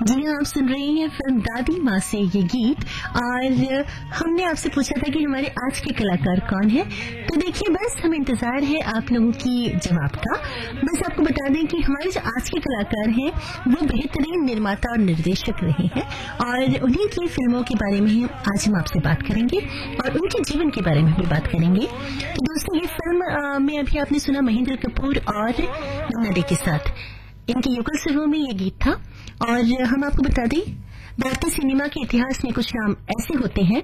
जी हाँ, आप सुन रहे हैं फिल्म दादी माँ से ये गीत। और हमने आपसे पूछा था कि हमारे आज के कलाकार कौन है। तो देखिए, बस हमें इंतजार है आप लोगों की जवाब का। बस आपको बता दें कि हमारे जो आज के कलाकार हैं वो बेहतरीन निर्माता और निर्देशक रहे हैं, और उन्हीं की फिल्मों के बारे में आज हम आपसे बात करेंगे और उनके जीवन के बारे में भी बात करेंगे। तो दोस्तों, ये फिल्म में अभी आपने सुना महेंद्र कपूर और नन्ना डे के साथ इनके युगल फिल्मों में ये गीत था। और हम आपको बता दें, भारतीय सिनेमा के इतिहास में कुछ नाम ऐसे होते हैं।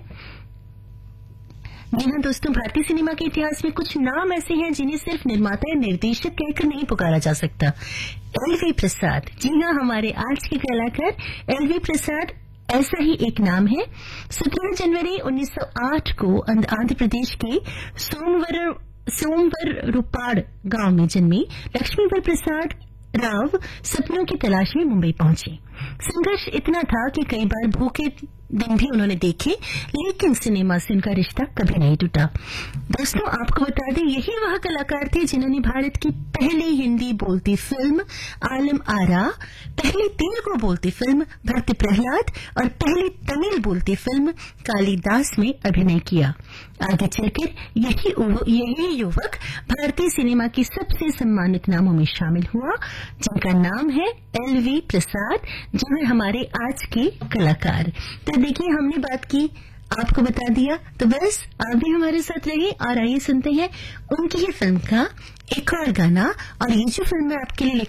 जी हाँ दोस्तों, भारतीय सिनेमा के इतिहास में कुछ नाम ऐसे हैं जिन्हें सिर्फ निर्माता या निर्देशक कहकर नहीं पुकारा जा सकता। एलवी प्रसाद, जी हाँ, हमारे आज के कलाकार एलवी प्रसाद ऐसा ही एक नाम है। 17 जनवरी 1908 को आंध्र प्रदेश के सोमवर रूपाड़ गांव में जन्मे लक्ष्मीवर प्रसाद राव सपनों की तलाश में मुंबई पहुंचे। संघर्ष इतना था कि कई बार भूखे दिन भी उन्होंने देखे, लेकिन सिनेमा से उनका रिश्ता कभी नहीं टूटा। दोस्तों, आपको बता दें, यही वह कलाकार थे जिन्होंने भारत की पहली हिंदी बोलती फिल्म आलम आरा, पहली तेलुगु बोलती फिल्म भक्त प्रहलाद और पहली तमिल बोलती फिल्म कालिदास में अभिनय किया। आगे चलकर यही युवक भारतीय सिनेमा की सबसे सम्मानित नामों में शामिल हुआ, जिनका नाम है एलवी प्रसाद, जो है हमारे आज के कलाकार। तो देखिए, हमने बात की, आपको बता दिया, तो बस आप भी हमारे साथ रहिए और आइए सुनते हैं उनकी ही फिल्म का एक और गाना। और ये जो फिल्म मैं आपके लिए